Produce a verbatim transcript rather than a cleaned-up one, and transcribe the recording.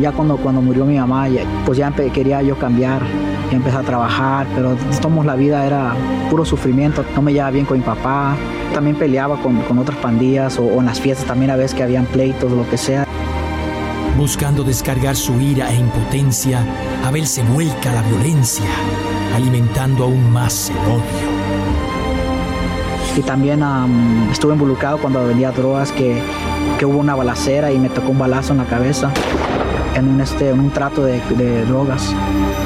ya cuando, cuando murió mi mamá, ya, pues ya empe- quería yo cambiar, ya empecé a trabajar, pero de todos modos la vida era puro sufrimiento. No me llevaba bien con mi papá, también peleaba con, con otras pandillas o, o en las fiestas también a veces que habían pleitos o lo que sea. Buscando descargar su ira e impotencia, Abel se vuelca a la violencia, alimentando aún más el odio. Y también um, estuve involucrado cuando vendía drogas, que, que hubo una balacera y me tocó un balazo en la cabeza en un, este, en un trato de, de drogas.